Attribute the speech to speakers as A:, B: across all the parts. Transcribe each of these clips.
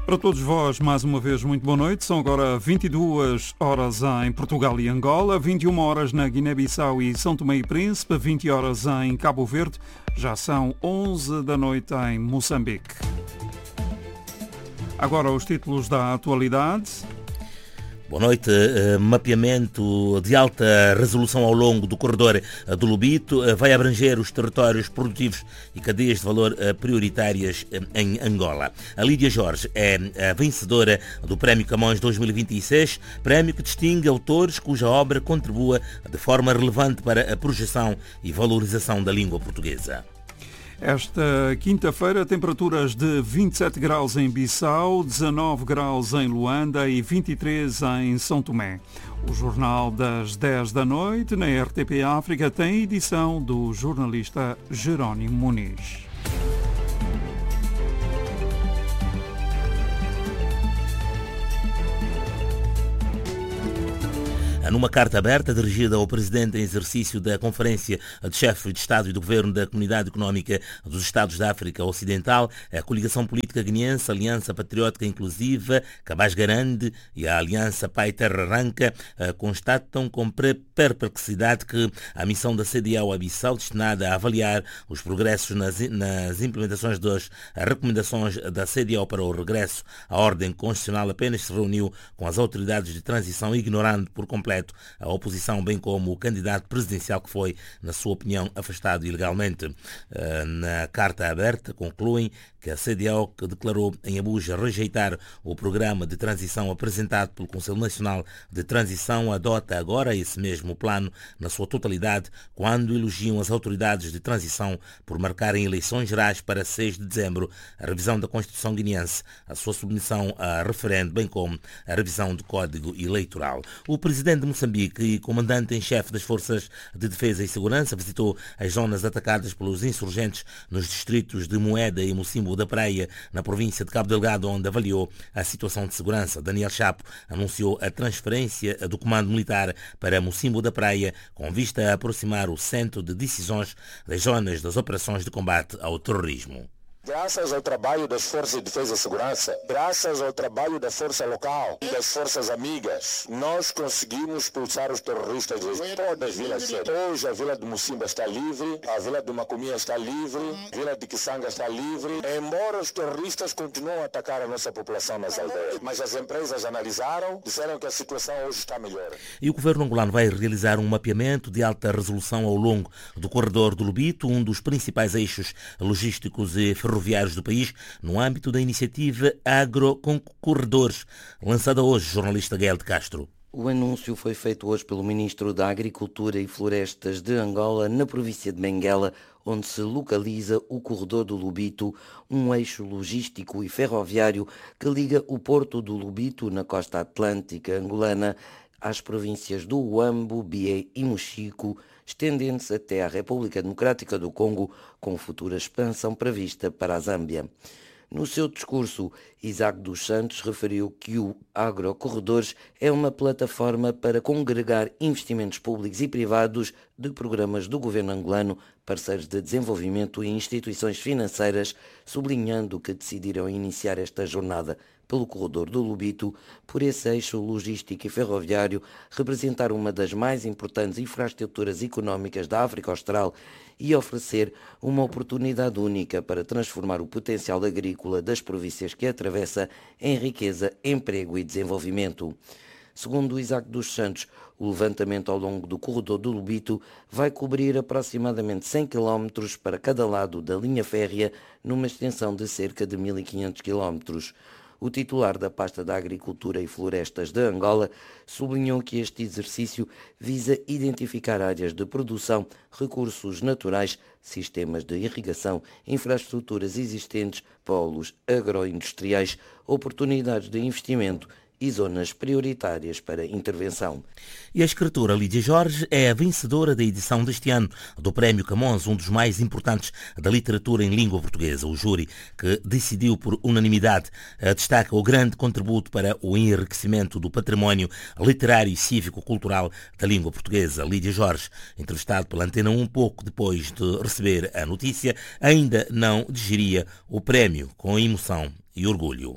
A: Para todos vós, mais uma vez, muito boa noite. São agora 22 horas em Portugal e Angola, 21 horas na Guiné-Bissau e São Tomé e Príncipe, 20 horas em Cabo Verde, já são 11 da noite em Moçambique. Agora os títulos da atualidade.
B: Boa noite. Mapeamento de alta resolução ao longo do corredor do Lobito vai abranger os territórios produtivos e cadeias de valor prioritárias em Angola. A Lídia Jorge é a vencedora do Prémio Camões 2026, prémio que distingue autores cuja obra contribua de forma relevante para a projeção e valorização da língua portuguesa.
A: Esta quinta-feira, temperaturas de 27 graus em Bissau, 19 graus em Luanda e 23 em São Tomé. O Jornal das 10 da noite, na RTP África, tem edição do jornalista Jerónimo Muniz.
B: Numa carta aberta dirigida ao Presidente em exercício da Conferência de Chefes de Estado e do Governo da Comunidade Económica dos Estados da África Ocidental, a Coligação Política Guineense, a Aliança Patriótica Inclusiva, Cabaz Garande e a Aliança Pai Terra Arranca constatam com perplexidade que a missão da CDAO a Bissau, destinada a avaliar os progressos nas implementações das recomendações da CDAO para o regresso à ordem constitucional, apenas se reuniu com as autoridades de transição, ignorando por completo a oposição, bem como o candidato presidencial que foi, na sua opinião, afastado ilegalmente. Na carta aberta concluem que a CDAO, que declarou em Abuja rejeitar o programa de transição apresentado pelo Conselho Nacional de Transição, adota agora esse mesmo plano na sua totalidade, quando elogiam as autoridades de transição por marcarem eleições gerais para 6 de dezembro, a revisão da Constituição guineense, a sua submissão a referendo, bem como a revisão do Código Eleitoral. O presidente de Moçambique e comandante em chefe das Forças de Defesa e Segurança visitou as zonas atacadas pelos insurgentes nos distritos de Moeda e Mocimbo da Praia, na província de Cabo Delgado, onde avaliou a situação de segurança. Daniel Chapo anunciou a transferência do comando militar para Mocimbo da Praia, com vista a aproximar o centro de decisões das zonas das operações de combate ao terrorismo.
C: Graças ao trabalho das Forças de Defesa e Segurança, graças ao trabalho da Força Local e das Forças Amigas, nós conseguimos expulsar os terroristas de todas as vilas. Hoje a vila de Mocimba está livre, a vila de Macomia está livre, a vila de Kisanga está livre, embora os terroristas continuem a atacar a nossa população nas aldeias. Mas as empresas analisaram, disseram que a situação hoje está melhor.
B: E o governo angolano vai realizar um mapeamento de alta resolução ao longo do corredor do Lobito, um dos principais eixos logísticos e ferroviários do país, no âmbito da iniciativa Agrocorredores, lançada hoje, jornalista Gael de Castro.
D: O anúncio foi feito hoje pelo Ministro da Agricultura e Florestas de Angola, na província de Benguela, onde se localiza o Corredor do Lobito, um eixo logístico e ferroviário que liga o porto do Lobito, na costa atlântica angolana, às províncias do Huambo, Bié e Mochico, estendendo-se até à República Democrática do Congo, com futura expansão prevista para a Zâmbia. No seu discurso, Isaac dos Santos referiu que o Agrocorredores é uma plataforma para congregar investimentos públicos e privados de programas do governo angolano, parceiros de desenvolvimento e instituições financeiras, sublinhando que decidiram iniciar esta jornada pelo corredor do Lobito, por esse eixo logístico e ferroviário representar uma das mais importantes infraestruturas económicas da África Austral e oferecer uma oportunidade única para transformar o potencial agrícola das províncias que atravessa em riqueza, emprego e desenvolvimento. Segundo Isaac dos Santos, o levantamento ao longo do corredor do Lobito vai cobrir aproximadamente 100 km para cada lado da linha férrea, numa extensão de cerca de 1.500 km. O titular da pasta da Agricultura e Florestas de Angola sublinhou que este exercício visa identificar áreas de produção, recursos naturais, sistemas de irrigação, infraestruturas existentes, polos agroindustriais, oportunidades de investimento e zonas prioritárias para intervenção.
B: E a escritora Lídia Jorge é a vencedora da edição deste ano do Prémio Camões, um dos mais importantes da literatura em língua portuguesa. O júri, que decidiu por unanimidade, destaca o grande contributo para o enriquecimento do património literário e cívico-cultural da língua portuguesa. Lídia Jorge, entrevistado pela Antena 1 pouco depois de receber a notícia, ainda não digeria o prémio com emoção e orgulho.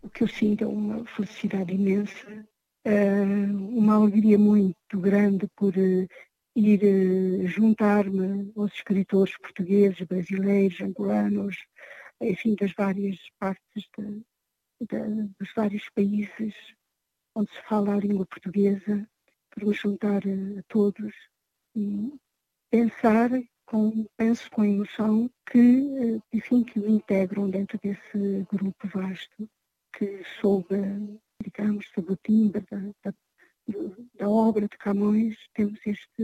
E: O que eu sinto é uma felicidade imensa, uma alegria muito grande por ir juntar-me aos escritores portugueses, brasileiros, angolanos, enfim, das várias partes dos vários países onde se fala a língua portuguesa, para me juntar a todos e penso com emoção que o integram dentro desse grupo vasto, que soube, digamos, sob o timbre da obra de Camões, temos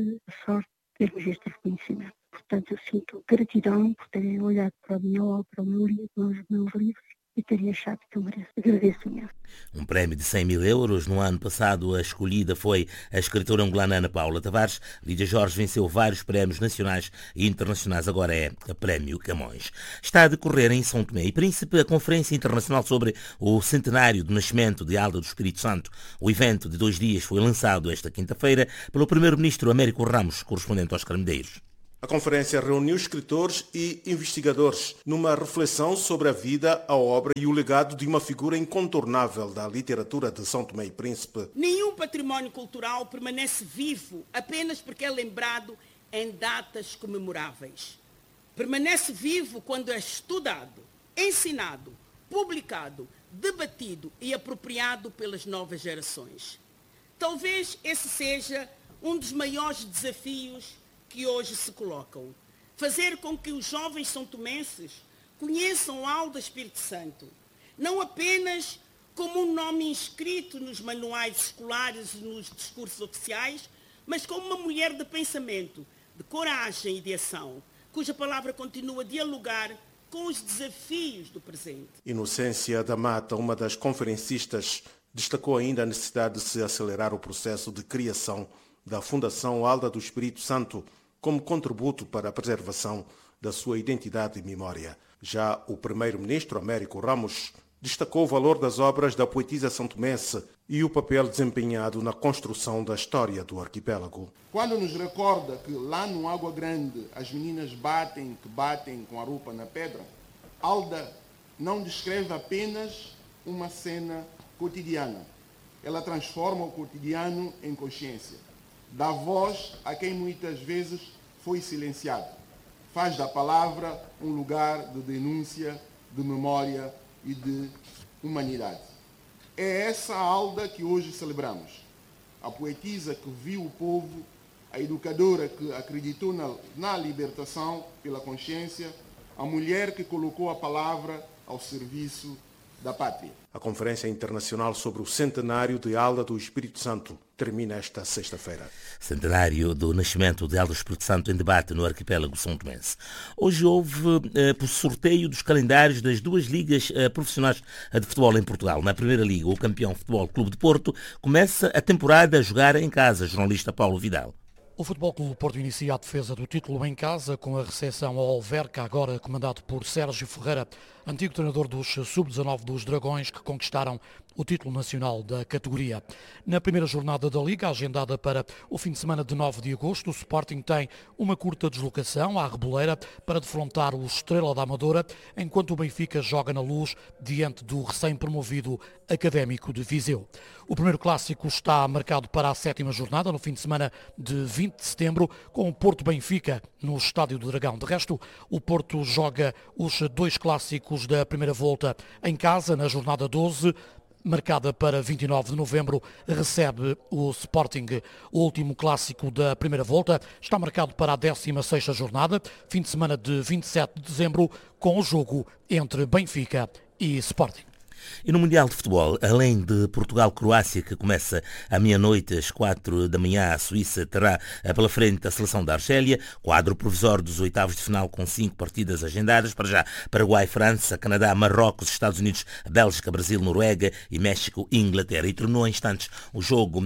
E: a sorte de termos este reconhecimento. Portanto, eu sinto gratidão por terem olhado para a minha obra, os meus livros, e terem achado que eu mereço. Agradeço imenso.
B: Um prémio de 100 mil euros. No ano passado, a escolhida foi a escritora angolana Ana Paula Tavares. Lídia Jorge venceu vários prémios nacionais e internacionais. Agora é a Prémio Camões. Está a decorrer em São Tomé e Príncipe a Conferência Internacional sobre o centenário do nascimento de Alda do Espírito Santo. O evento de 2 dias foi lançado esta quinta-feira pelo primeiro-ministro Américo Ramos, correspondente aos Medeiros.
F: A conferência reuniu escritores e investigadores numa reflexão sobre a vida, a obra e o legado de uma figura incontornável da literatura de São Tomé e Príncipe.
G: Nenhum património cultural permanece vivo apenas porque é lembrado em datas comemoráveis. Permanece vivo quando é estudado, ensinado, publicado, debatido e apropriado pelas novas gerações. Talvez esse seja um dos maiores desafios que hoje se colocam. Fazer com que os jovens são-tomenses conheçam Alda Espírito Santo, não apenas como um nome inscrito nos manuais escolares e nos discursos oficiais, mas como uma mulher de pensamento, de coragem e de ação, cuja palavra continua a dialogar com os desafios do presente.
F: Inocência da Mata, uma das conferencistas, destacou ainda a necessidade de se acelerar o processo de criação da Fundação Alda do Espírito Santo como contributo para a preservação da sua identidade e memória. Já o primeiro-ministro Américo Ramos destacou o valor das obras da poetisa santomense e o papel desempenhado na construção da história do arquipélago.
H: Quando nos recorda que lá no Água Grande as meninas batem com a roupa na pedra, Alda não descreve apenas uma cena cotidiana. Ela transforma o cotidiano em consciência. Dá voz a quem muitas vezes foi silenciado. Faz da palavra um lugar de denúncia, de memória e de humanidade. É essa Alda que hoje celebramos. A poetisa que viu o povo, a educadora que acreditou na libertação pela consciência, a mulher que colocou a palavra ao serviço da pátria.
F: A Conferência Internacional sobre o Centenário de Alda do Espírito Santo termina esta sexta-feira.
B: Centenário do nascimento de Alda do Espírito Santo em debate no arquipélago são tomense. Hoje houve por sorteio dos calendários das 2 ligas profissionais de futebol em Portugal. Na Primeira Liga, o campeão Futebol Clube de Porto começa a temporada a jogar em casa. Jornalista Paulo Vidal.
I: O Futebol Clube do Porto inicia a defesa do título em casa com a recepção ao Alverca, agora comandado por Sérgio Ferreira, antigo treinador dos Sub-19 dos Dragões, que conquistaram o título nacional da categoria. Na primeira jornada da Liga, agendada para o fim de semana de 9 de agosto, o Sporting tem uma curta deslocação à Reboleira para defrontar o Estrela da Amadora, enquanto o Benfica joga na Luz diante do recém-promovido Académico de Viseu. O primeiro clássico está marcado para a 7ª jornada, no fim de semana de 20 de setembro, com o Porto-Benfica no Estádio do Dragão. De resto, o Porto joga os 2 clássicos da primeira volta em casa, na jornada 12, marcada para 29 de novembro, recebe o Sporting. O último clássico da primeira volta está marcado para a 16ª jornada, fim de semana de 27 de dezembro, com o jogo entre Benfica e Sporting.
B: E no Mundial de Futebol, além de Portugal-Croácia, que começa à meia-noite, às 4 da manhã, a Suíça terá pela frente a seleção da Argélia, quadro provisório dos oitavos de final com 5 partidas agendadas. Para já, Paraguai, França, Canadá, Marrocos, Estados Unidos, Bélgica, Brasil, Noruega e México e Inglaterra. E terminou em instantes o jogo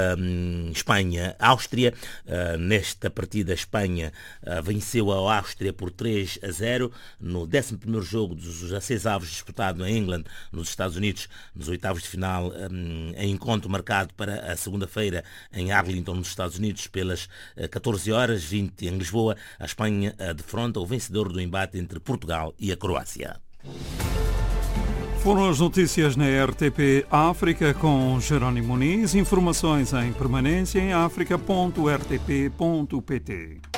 B: Espanha-Áustria. Nesta partida, a Espanha venceu a Áustria por 3-0 no 11º jogo dos 16 avos disputado em England, nos Estados Unidos, nos oitavos de final, em encontro marcado para a segunda-feira em Arlington, nos Estados Unidos, pelas 14h20 em Lisboa. A Espanha defronta o vencedor do embate entre Portugal e a Croácia.
A: Foram as notícias na RTP África com Jerónimo Muniz. Informações em permanência em africa.rtp.pt.